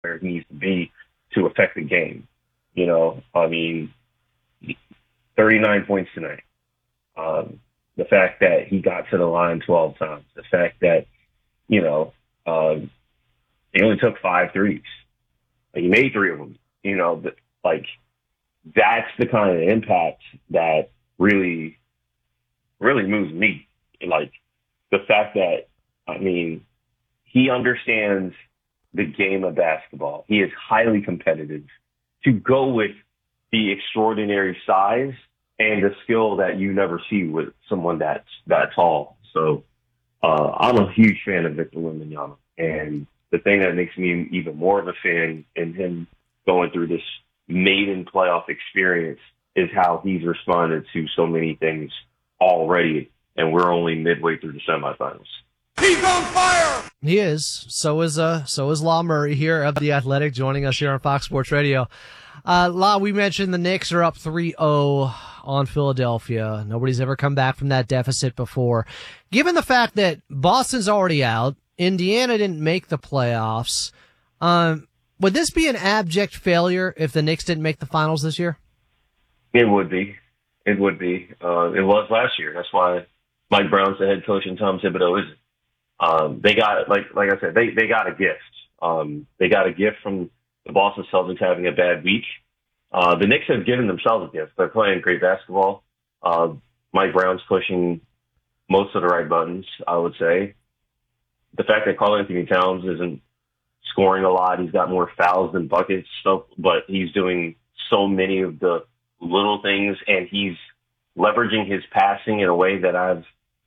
where he needs to be to affect the game. You know, I mean, 39 points tonight. The fact that he got to the line 12 times. The fact that, you know, he only took 5 threes. He made 3 of them. You know, like, that's the kind of impact that really, really moves me. Like, the fact that, I mean, he understands the game of basketball. He is highly competitive. To go with the extraordinary size and the skill that you never see with someone that tall. So I'm a huge fan of Victor Wembanyama. And the thing that makes me even more of a fan in him going through this maiden playoff experience is how he's responded to so many things already. And we're only midway through the semifinals. He's on fire! He is. So is Law Murray here of The Athletic, joining us here on Fox Sports Radio. Law, we mentioned the Knicks are up 3-0 on Philadelphia. Nobody's ever come back from that deficit before. Given the fact that Boston's already out, Indiana didn't make the playoffs, would this be an abject failure if the Knicks didn't make the finals this year? It would be. It would be. It was last year. That's why Mike Brown's the head coach and Tom Thibodeau isn't. They got, like I said, they got a gift. They got a gift from the Boston Celtics having a bad week. The Knicks have given themselves a gift. They're playing great basketball. Mike Brown's pushing most of the right buttons, I would say. The fact that Karl-Anthony Towns isn't scoring a lot, he's got more fouls than buckets, but he's doing so many of the little things, and he's leveraging his passing in a way that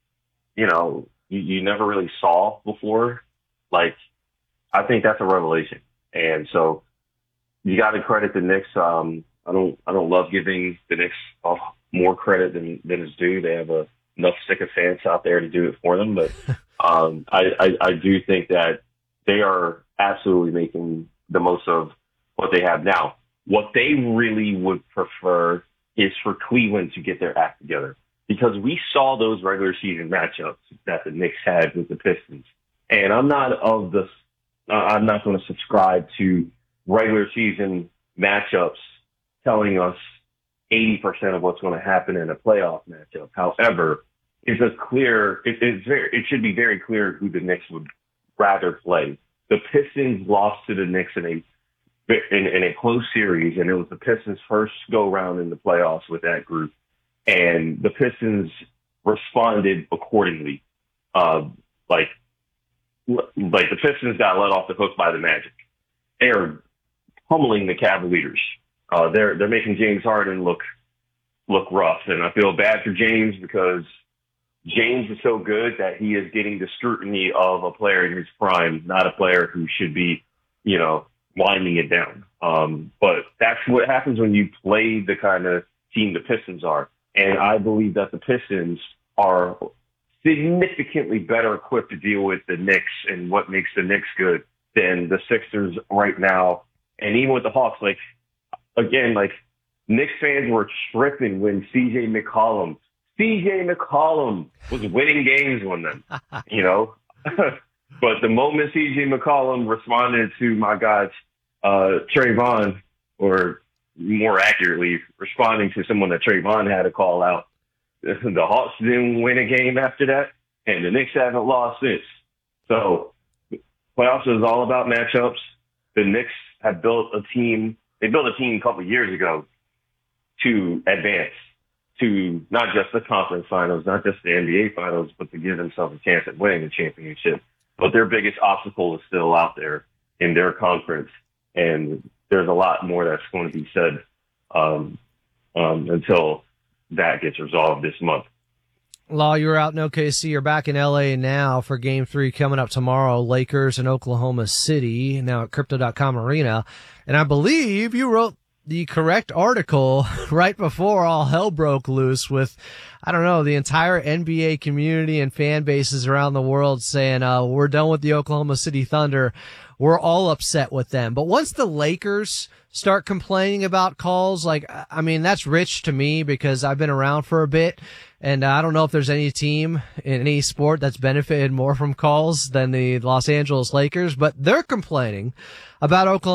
you never really saw before. Like, I think that's a revelation. And so you got to credit the Knicks. I don't love giving the Knicks more credit than is due. They have enough sycophants out there to do it for them. But I do think that they are absolutely making the most of what they have now. What they really would prefer is for Cleveland to get their act together, because we saw those regular season matchups that the Knicks had with the Pistons. And I'm not going to subscribe to regular season matchups telling us 80% of what's going to happen in a playoff matchup. However, it should be very clear who the Knicks would rather play. The Pistons lost to the Knicks in a close series, and it was the Pistons' first go-round in the playoffs with that group. And the Pistons responded accordingly. Like the Pistons got let off the hook by the Magic. They're pummeling the Cavaliers. They're making James Harden look rough, and I feel bad for James because James is so good that he is getting the scrutiny of a player in his prime, not a player who should be, winding it down. But that's what happens when you play the kind of team the Pistons are. And I believe that the Pistons are significantly better equipped to deal with the Knicks and what makes the Knicks good than the Sixers right now. And even with the Hawks, Knicks fans were tripping when CJ McCollum was winning games on them, But the moment CJ McCollum responded to my guy, Trayvon, or more accurately, responding to someone that Trayvon had to call out, the Hawks didn't win a game after that, and the Knicks haven't lost since. So playoffs is all about matchups. The Knicks have built a team. They built a team a couple of years ago to advance to not just the conference finals, not just the NBA finals, but to give themselves a chance at winning a championship. But their biggest obstacle is still out there in their conference, and there's a lot more that's going to be said until that gets resolved this month. Law, you're out in OKC. You're back in LA now for Game 3 coming up tomorrow. Lakers in Oklahoma City, now at Crypto.com Arena. And I believe you wrote the correct article right before all hell broke loose with, I don't know, the entire NBA community and fan bases around the world saying, we're done with the Oklahoma City Thunder. We're all upset with them. But once the Lakers start complaining about calls, like, I mean, that's rich to me because I've been around for a bit, and I don't know if there's any team in any sport that's benefited more from calls than the Los Angeles Lakers, but they're complaining about Oklahoma